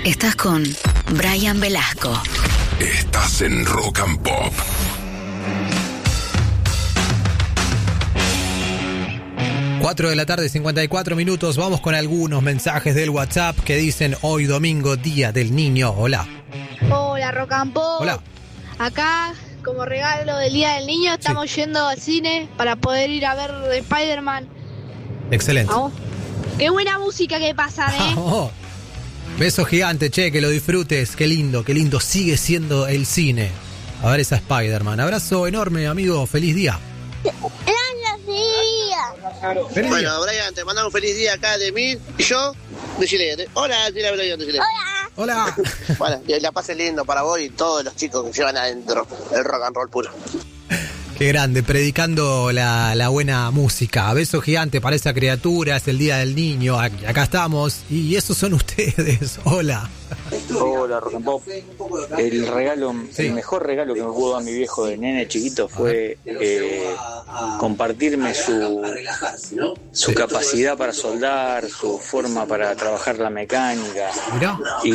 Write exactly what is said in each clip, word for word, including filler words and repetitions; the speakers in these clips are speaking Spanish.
Estás con Brian Velasco. Estás en Rock and Pop. cuatro de la tarde, cincuenta y cuatro minutos. Vamos con algunos mensajes del WhatsApp que dicen: hoy domingo, día del niño. Hola. Hola, Rock and Pop. Hola. Acá, como regalo del día del niño, estamos sí. yendo al cine para poder ir a ver Spider-Man. Excelente. Vamos. Qué buena música que pasan, ¿eh? Oh. Beso gigante, che, que lo disfrutes. Qué lindo, qué lindo. Sigue siendo el cine. A ver esa Spider-Man. Abrazo enorme, amigo. Feliz día. Feliz bueno, día. Brian, te mandamos un feliz día acá de mí y yo de Chile. Hola, Chile, Brian de Chile. Hola. Hola. Bueno, y la pase lindo para vos y todos los chicos que llevan adentro el rock and roll puro. Qué grande, predicando la, la buena música. Beso gigante para esa criatura, es el día del niño. Aquí, acá estamos y esos son ustedes. Hola. Hola, Rock and Pop. El regalo, sí. el mejor regalo que me pudo dar mi viejo de nene chiquito fue eh, compartirme su, su capacidad para soldar, su forma para trabajar la mecánica. ¿Mirá? Y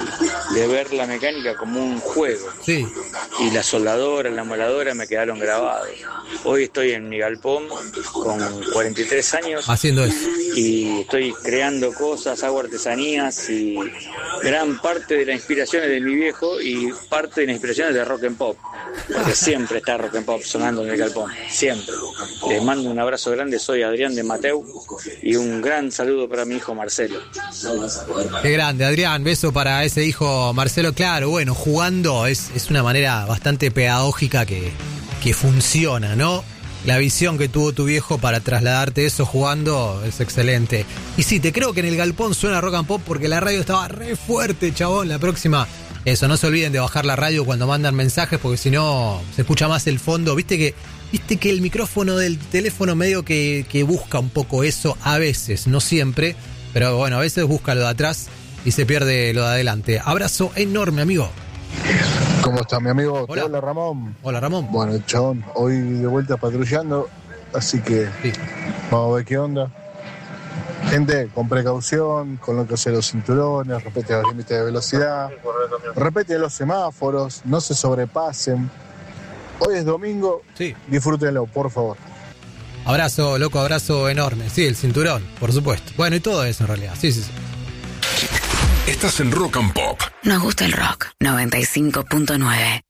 de ver la mecánica como un juego. Sí. Y la soldadora, la moladora me quedaron grabados. Hoy estoy en mi galpón con cuarenta y tres años. Haciendo eso. Y estoy creando cosas, hago artesanías y gran parte de las inspiraciones de mi viejo y parte de las inspiraciones de Rock and Pop. Porque siempre está Rock and Pop sonando en el galpón. Siempre. Les mando un abrazo grande. Soy Adrián de Mateu y un gran saludo para mi hijo Marcelo. Qué grande, Adrián. Beso para ese hijo Marcelo. Claro, bueno, jugando es, es una manera bastante pedagógica que, que funciona, ¿no? La visión que tuvo tu viejo para trasladarte eso jugando es excelente. Y sí, te creo que en el galpón suena Rock and Pop porque la radio estaba re fuerte, chabón. La próxima, eso, no se olviden de bajar la radio cuando mandan mensajes porque si no se escucha más el fondo. Viste que viste que el micrófono del teléfono medio que, que busca un poco eso a veces, no siempre, pero bueno, a veces busca lo de atrás y se pierde lo de adelante. Abrazo enorme, amigo. ¿Cómo está mi amigo? Hola. Hola Ramón. Hola Ramón. Bueno, chabón, hoy de vuelta patrullando, así que sí. Vamos a ver qué onda. Gente, con precaución, colóquense los cinturones, respeten los límites de velocidad, respeten los semáforos, no se sobrepasen. Hoy es domingo, sí. Disfrútenlo, por favor. Abrazo, loco, abrazo enorme. Sí, el cinturón, por supuesto. Bueno, y todo eso en realidad, sí, sí, sí. Estás en Rock and Pop. Nos gusta el rock. noventa y cinco punto nueve.